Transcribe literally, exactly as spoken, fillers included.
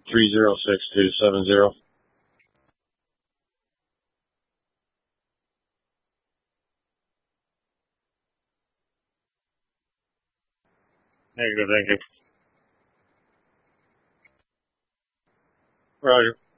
three zero six two seven zero. Negative, thank you. Roger.